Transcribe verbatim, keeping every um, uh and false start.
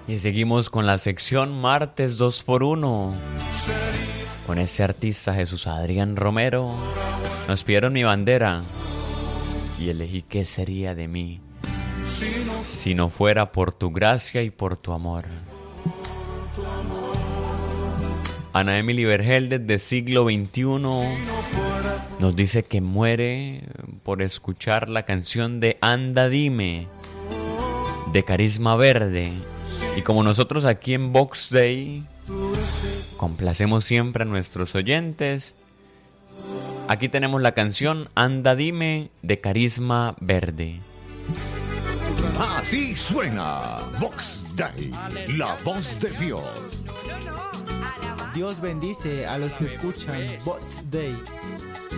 Y seguimos con la sección Martes dos por uno. Con este artista Jesús Adrián Romero. Nos pidieron Mi Bandera y elegí ¿Qué sería de mí si no fuera por tu gracia y por tu amor? Ana Emily Vergel desde siglo veintiuno nos dice que muere por escuchar la canción de Anda Dime de Carisma Verde. Y como nosotros aquí en Box Day complacemos siempre a nuestros oyentes, aquí tenemos la canción Anda Dime de Carisma Verde. Así suena Vox Day, la voz de Dios. Dios bendice a los que escuchan Box Day.